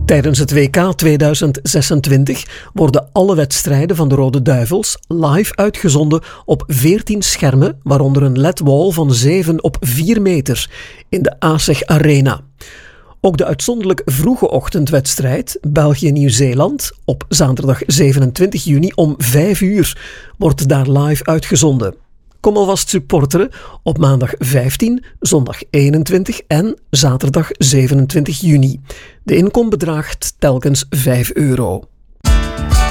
Tijdens het WK 2026 worden alle wedstrijden van de Rode Duivels live uitgezonden op 14 schermen, waaronder een LED-wall van 7 op 4 meter in de ASEG Arena. Ook de uitzonderlijk vroege ochtendwedstrijd België-Nieuw-Zeeland op zaterdag 27 juni om 5 uur wordt daar live uitgezonden. Kom alvast supporteren op maandag 15, zondag 21 en zaterdag 27 juni. De inkom bedraagt telkens €5.